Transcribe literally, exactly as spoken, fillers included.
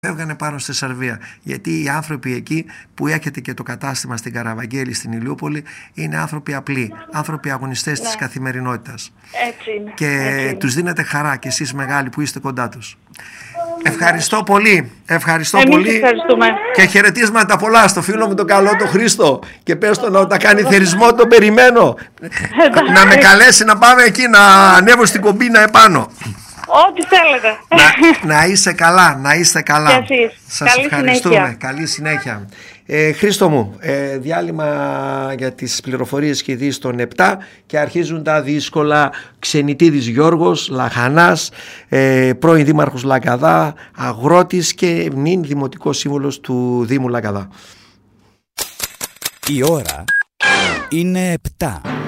φεύγανε πάνω στη Σερβία. Γιατί οι άνθρωποι εκεί που έχετε και το κατάστημα στην Καραβαγγέλη, στην Ηλιούπολη, είναι άνθρωποι απλοί, άνθρωποι αγωνιστές ναι. της καθημερινότητας. Έτσι είναι. Και Έτσι είναι. τους δίνετε χαρά και εσείς μεγάλοι που είστε κοντά τους. Ευχαριστώ πολύ. Ευχαριστώ Εμείς πολύ. Ευχαριστούμε. Και χαιρετίσματα πολλά στο φίλο μου τον καλό τον Χρήστο. Και πες το να όταν κάνει θερισμό τον περιμένω. Να με καλέσει να πάμε εκεί να ανέβω στην κομπίνα επάνω. Ό,τι θέλετε. Να, να είσαι καλά, να είστε καλά. Και εσείς. Σας Καλή ευχαριστούμε. Συνέχεια. Καλή συνέχεια. Ε, Χρήστο μου, ε, διάλειμμα για τις πληροφορίες και ειδήσεις των επτά και αρχίζουν τα δύσκολα. Ξενιτίδης Γιώργος, Λαχανάς, ε, πρώην Δήμαρχος Λαγκαδά, αγρότης και νυν Δημοτικός Σύμβουλος του Δήμου Λαγκαδά. Η ώρα είναι επτά.